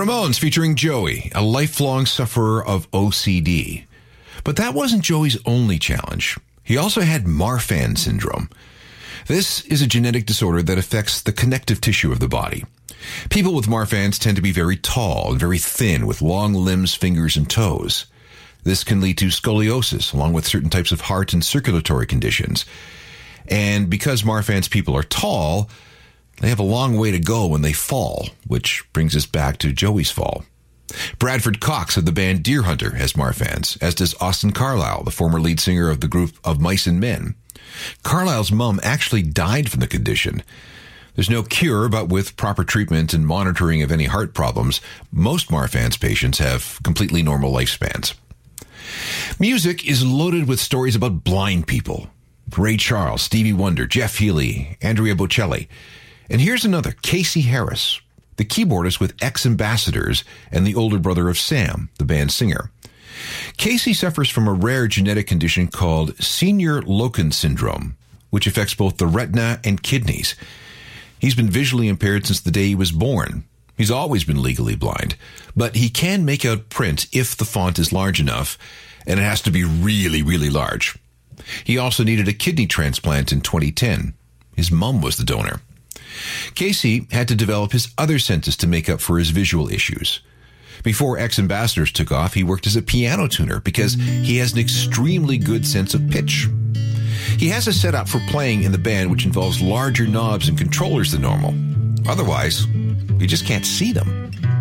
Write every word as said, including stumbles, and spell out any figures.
Ramones featuring Joey, a lifelong sufferer of O C D. But that wasn't Joey's only challenge. He also had Marfan syndrome. This is a genetic disorder that affects the connective tissue of the body. People with Marfan's tend to be very tall and very thin with long limbs, fingers, and toes. This can lead to scoliosis, along with certain types of heart and circulatory conditions. And because Marfan's people are tall, they have a long way to go when they fall, which brings us back to Joey's fall. Bradford Cox of the band Deer Hunter has Marfan's, as does Austin Carlisle, the former lead singer of the group of Mice and Men. Carlisle's mom actually died from the condition. There's no cure, but with proper treatment and monitoring of any heart problems, most Marfan's patients have completely normal lifespans. Music is loaded with stories about blind people. Ray Charles, Stevie Wonder, Jeff Healey, Andrea Bocelli. And here's another, Casey Harris, the keyboardist with X-Ambassadors and the older brother of Sam, the band's singer. Casey suffers from a rare genetic condition called Senior-Loken syndrome, which affects both the retina and kidneys. He's been visually impaired since the day he was born. He's always been legally blind, but he can make out print if the font is large enough, and it has to be really, really large. He also needed a kidney transplant in twenty ten. His mom was the donor. Casey had to develop his other senses to make up for his visual issues. Before X-Ambassadors took off, he worked as a piano tuner because he has an extremely good sense of pitch. He has a setup for playing in the band which involves larger knobs and controllers than normal. Otherwise, you just can't see them.